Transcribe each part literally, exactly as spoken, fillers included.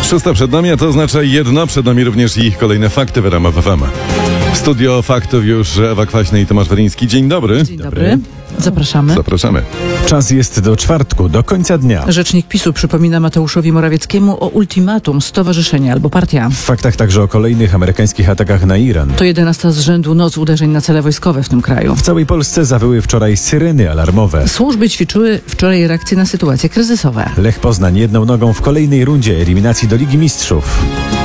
Szósta przed nami, a to oznacza jedno, przed nami również i kolejne fakty w R M F F M. W studio faktów już Ewa Kwaśny i Tomasz Weriński. Dzień dobry. Dzień dobry. Zapraszamy. Zapraszamy. Czas jest do czwartku, do końca dnia. Rzecznik PiSu przypomina Mateuszowi Morawieckiemu o ultimatum stowarzyszenie albo partia. W faktach także o kolejnych amerykańskich atakach na Iran. To jedenasta z rzędu noc uderzeń na cele wojskowe w tym kraju. W całej Polsce zawyły wczoraj syreny alarmowe. Służby ćwiczyły wczoraj reakcje na sytuacje kryzysowe. Lech Poznań jedną nogą w kolejnej rundzie eliminacji do Ligi Mistrzów.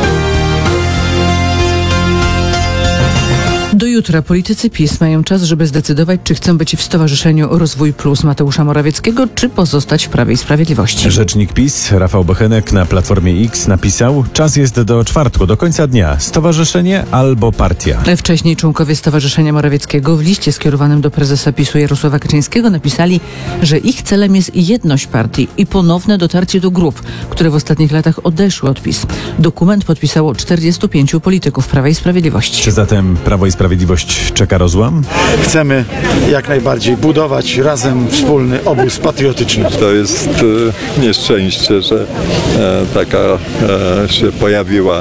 Do jutra politycy PiS mają czas, żeby zdecydować, czy chcą być w Stowarzyszeniu Rozwój Plus Mateusza Morawieckiego, czy pozostać w Prawie i Sprawiedliwości. Rzecznik PiS Rafał Bochenek na Platformie X napisał: czas jest do czwartku, do końca dnia. Stowarzyszenie albo partia. Wcześniej członkowie Stowarzyszenia Morawieckiego w liście skierowanym do prezesa PiSu Jarosława Kaczyńskiego napisali, że ich celem jest jedność partii i ponowne dotarcie do grup, które w ostatnich latach odeszły od PiS. Dokument podpisało czterdziestu pięciu polityków Prawa i Sprawiedliwości. Czy zatem Prawo i Sprawiedliwość czeka rozłam? Chcemy jak najbardziej budować razem wspólny obóz patriotyczny. To jest e, nieszczęście, że e, taka e, się pojawiła,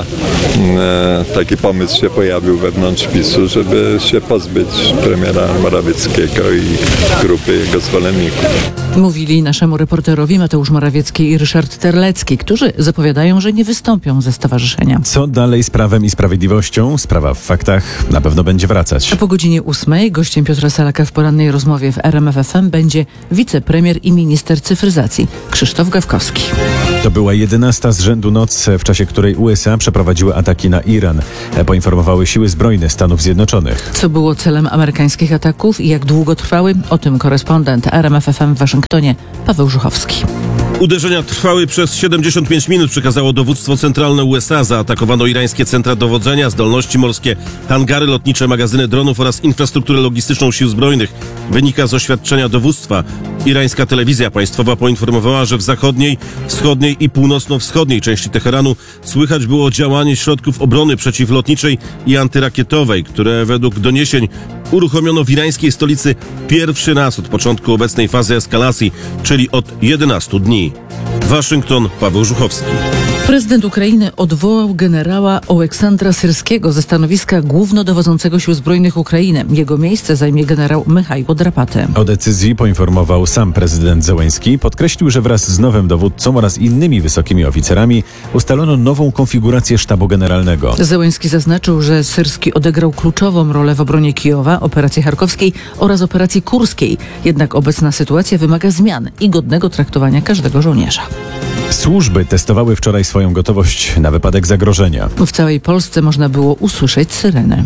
e, taki pomysł się pojawił wewnątrz PiSu, żeby się pozbyć premiera Morawieckiego i grupy jego zwolenników. Mówili naszemu reporterowi Mateusz Morawiecki i Ryszard Terlecki, którzy zapowiadają, że nie wystąpią ze stowarzyszenia. Co dalej z Prawem i Sprawiedliwością? Sprawa w faktach na pewno będzie wracać. A po godzinie ósmej gościem Piotra Salaka w porannej rozmowie w R M F F M będzie wicepremier i minister cyfryzacji Krzysztof Gawkowski. To była jedenasta z rzędu noc, w czasie której U S A przeprowadziły ataki na Iran. Poinformowały siły zbrojne Stanów Zjednoczonych. Co było celem amerykańskich ataków i jak długo trwały? O tym korespondent R M F F M w Waszyngtonie Paweł Żuchowski. Uderzenia trwały przez siedemdziesiąt pięć minut, przekazało dowództwo centralne U S A. Zaatakowano irańskie centra dowodzenia, zdolności morskie, hangary lotnicze, magazyny dronów oraz infrastrukturę logistyczną sił zbrojnych. Wynika z oświadczenia dowództwa. Irańska telewizja państwowa poinformowała, że w zachodniej, wschodniej i północno-wschodniej części Teheranu słychać było działanie środków obrony przeciwlotniczej i antyrakietowej, które według doniesień uruchomiono w irańskiej stolicy pierwszy raz od początku obecnej fazy eskalacji, czyli od jedenastu dni. Waszyngton, Paweł Żuchowski. Prezydent Ukrainy odwołał generała Oleksandra Syrskiego ze stanowiska głównodowodzącego Sił Zbrojnych Ukrainy. Jego miejsce zajmie generał Michajło Drapaty. O decyzji poinformował sam prezydent Zełenski. Podkreślił, że wraz z nowym dowódcą oraz innymi wysokimi oficerami ustalono nową konfigurację sztabu generalnego. Zełenski zaznaczył, że Syrski odegrał kluczową rolę w obronie Kijowa, operacji charkowskiej oraz operacji kurskiej. Jednak obecna sytuacja wymaga zmian i godnego traktowania każdego żołnierza. Służby testowały wczoraj swoją gotowość na wypadek zagrożenia. W całej Polsce można było usłyszeć syreny.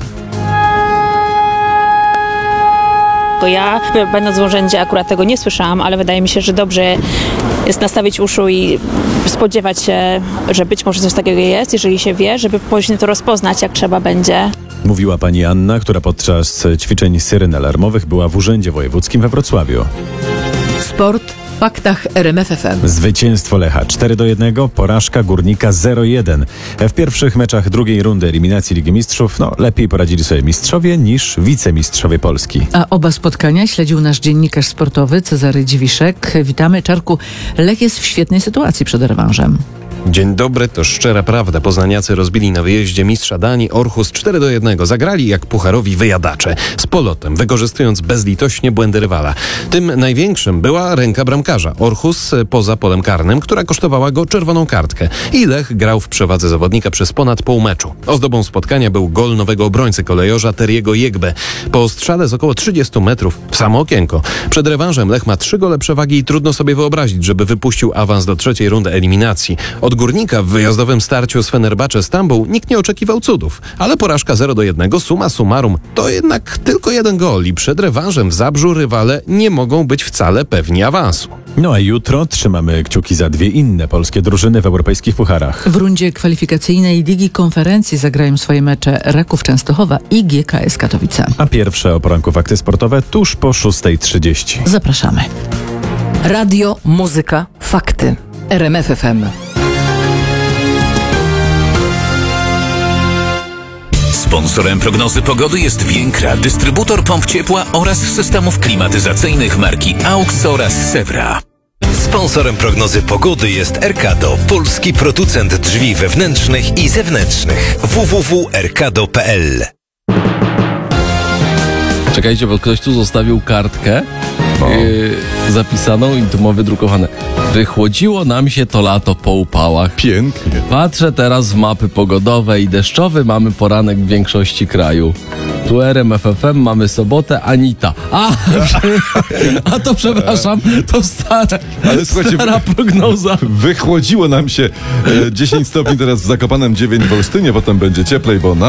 Ja, będąc w urzędzie, akurat tego nie słyszałam, ale wydaje mi się, że dobrze jest nastawić uszu i spodziewać się, że być może coś takiego jest, jeżeli się wie, żeby później to rozpoznać, jak trzeba będzie. Mówiła pani Anna, która podczas ćwiczeń syren alarmowych była w Urzędzie Wojewódzkim we Wrocławiu. Sport w faktach R M F F M. Zwycięstwo Lecha cztery do jednego, porażka Górnika zero jeden. W pierwszych meczach drugiej rundy eliminacji Ligi Mistrzów no, lepiej poradzili sobie mistrzowie niż wicemistrzowie Polski. A oba spotkania śledził nasz dziennikarz sportowy Cezary Dziwiszek. Witamy. Czarku, Lech jest w świetnej sytuacji przed rewanżem. Dzień dobry, to szczera prawda. Poznaniacy rozbili na wyjeździe mistrza Danii Orhus cztery do jednego. Zagrali jak pucharowi wyjadacze. Z polotem, wykorzystując bezlitośnie błędy rywala. Tym największym była ręka bramkarza. Orhus poza polem karnym, która kosztowała go czerwoną kartkę. I Lech grał w przewadze zawodnika przez ponad pół meczu. Ozdobą spotkania był gol nowego obrońcy kolejorza Teriego Jegbe. Po strzale z około trzydziestu metrów w samo okienko. Przed rewanżem Lech ma trzy gole przewagi i trudno sobie wyobrazić, żeby wypuścił awans do trzeciej rundy eliminacji. Od Górnika w wyjazdowym starciu z Fenerbahce Stambuł nikt nie oczekiwał cudów, ale porażka zero do jednego, summa summarum, to jednak tylko jeden gol i przed rewanżem w Zabrzu rywale nie mogą być wcale pewni awansu. No a jutro trzymamy kciuki za dwie inne polskie drużyny w europejskich pucharach. W rundzie kwalifikacyjnej Ligi Konferencji zagrają swoje mecze Raków Częstochowa i G K S Katowice. A pierwsze o poranku fakty sportowe tuż po szóstej trzydzieści. Zapraszamy. Radio, muzyka, fakty. R M F F M. Sponsorem prognozy pogody jest Więkra, dystrybutor pomp ciepła oraz systemów klimatyzacyjnych marki A U X oraz Sewra. Sponsorem prognozy pogody jest Erkado, polski producent drzwi wewnętrznych i zewnętrznych. w w w kropka erkado kropka p l. Czekajcie, bo ktoś tu zostawił kartkę yy, zapisaną i tu ma wydrukowane. Wychłodziło nam się to lato po upałach. Pięknie. Patrzę teraz w mapy pogodowe i deszczowy mamy poranek w większości kraju. Tu R M F F M mamy sobotę, Anita. A, a to przepraszam, to stara, Ale słuchajcie, stara prognoza. Wychłodziło nam się e, dziesięć stopni teraz w Zakopanem, dziewięć w Olsztynie, potem będzie cieplej, bo na